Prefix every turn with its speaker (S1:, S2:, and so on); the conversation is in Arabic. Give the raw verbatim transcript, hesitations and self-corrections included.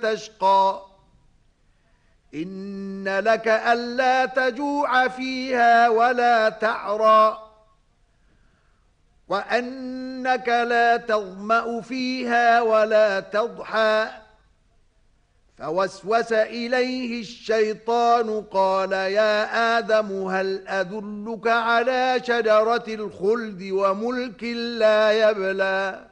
S1: تشقى إن لك ألا تجوع فيها ولا تعرى وأنك لا تظمأ فيها ولا تضحى فوسوس إليه الشيطان قال يا آدم هل أدلك على شجرة الخلد وملك لا يبلى